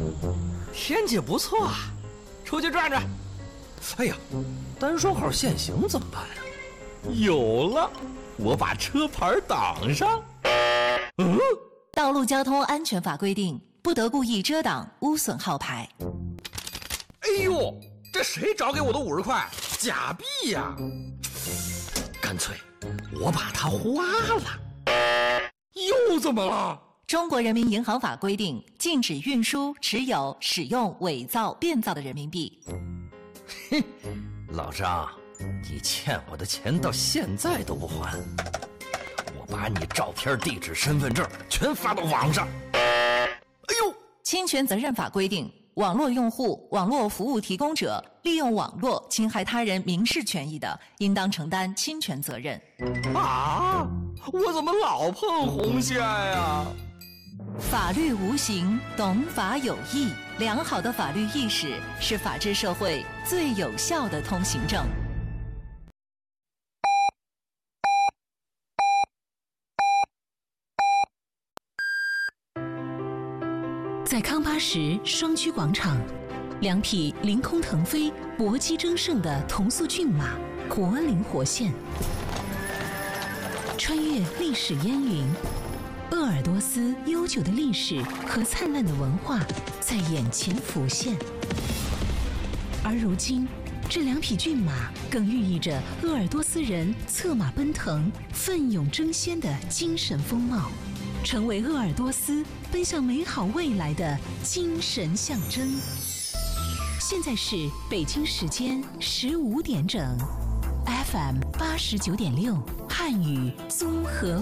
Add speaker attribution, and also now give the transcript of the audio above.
Speaker 1: 天气不错啊，出去转转。哎呀，单双号限行怎么办呀？有了，我把车牌挡上。
Speaker 2: 道路交通安全法规定，不得故意遮挡、污损号牌。
Speaker 1: 哎呦，这谁找给我的50块？假币呀！干脆我把它花了。又怎么了？
Speaker 2: 中国人民银行法规定，禁止运输、持有、使用伪造、变造的人民币。
Speaker 1: 哼，老张，你欠我的钱到现在都不还，我把你照片、地址、身份证全发到网上。哎呦！
Speaker 2: 侵权责任法规定，网络用户、网络服务提供者利用网络侵害他人民事权益的，应当承担侵权责任。
Speaker 1: 啊！我怎么老碰红线呀？
Speaker 2: 法律无形，懂法有义。良好的法律意识是法治社会最有效的通行证。
Speaker 3: 在康巴什双曲广场，2匹凌空腾飞、搏击争胜的同速骏马活灵活现，穿越历史烟云，鄂尔多斯悠久的历史和灿烂的文化在眼前浮现。而如今，这2匹骏马更寓意着鄂尔多斯人策马奔腾、奋勇争先的精神风貌，成为鄂尔多斯奔向美好未来的精神象征。现在是北京时间15点整，FM 89.6汉语综合